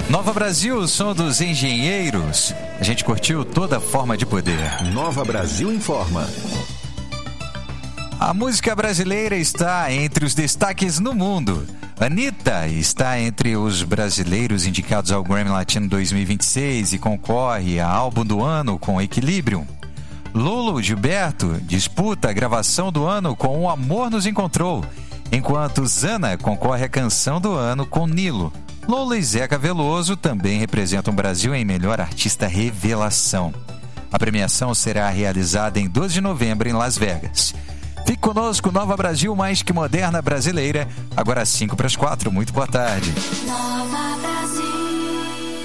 Nova Brasil, o som dos engenheiros. A gente curtiu toda forma de poder. Nova Brasil informa. A música brasileira está entre os destaques no mundo. Anitta está entre os brasileiros indicados ao Grammy Latino 2026 e concorre a álbum do ano com Equilibrium. Lolo Gilberto disputa a gravação do ano com O Amor Nos Encontrou, enquanto Zana concorre à canção do ano com Nilo. Lola e Zeca Veloso também representam o Brasil em Melhor Artista Revelação. A premiação será realizada em 12 de novembro em Las Vegas. Fique conosco, Nova Brasil, mais que moderna brasileira. Agora 3:55. Muito boa tarde. Nova Brasil.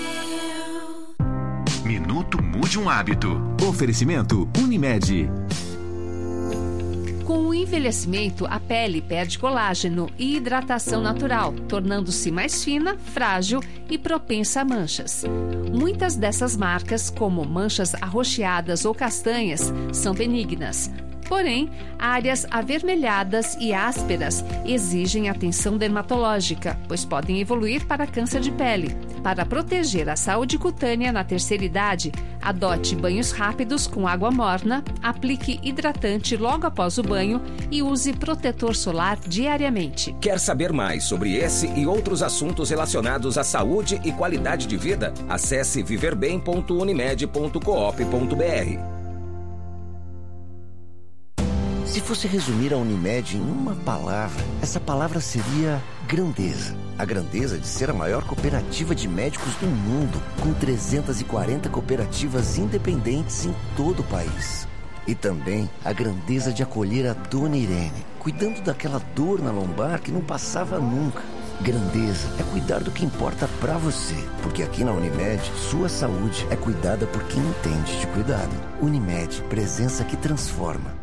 Minuto Mude um Hábito. Oferecimento Unimed. Com o envelhecimento, a pele perde colágeno e hidratação natural, tornando-se mais fina, frágil e propensa a manchas. Muitas dessas marcas, como manchas arroxeadas ou castanhas, são benignas. Porém, áreas avermelhadas e ásperas exigem atenção dermatológica, pois podem evoluir para câncer de pele. Para proteger a saúde cutânea na terceira idade, adote banhos rápidos com água morna, aplique hidratante logo após o banho e use protetor solar diariamente. Quer saber mais sobre esse e outros assuntos relacionados à saúde e qualidade de vida? Acesse viverbem.unimed.coop.br. Se fosse resumir a Unimed em uma palavra, essa palavra seria grandeza. A grandeza de ser a maior cooperativa de médicos do mundo, com 340 cooperativas independentes em todo o país. E também a grandeza de acolher a Dona Irene, cuidando daquela dor na lombar que não passava nunca. Grandeza é cuidar do que importa pra você, porque aqui na Unimed, sua saúde é cuidada por quem entende de cuidado. Unimed, presença que transforma.